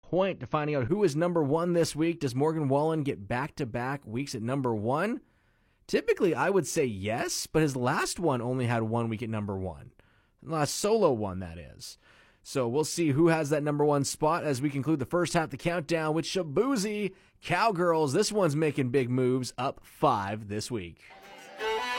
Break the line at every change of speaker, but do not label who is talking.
point to finding out who is number one this week. Does Morgan Wallen get back-to-back weeks at number one? Typically, I would say yes, but his last one only had 1 week at number one. Last solo one, that is. So we'll see who has that number one spot as we conclude the first half of the countdown with Shaboozey Cowgirls. This one's making big moves, up 5 this week.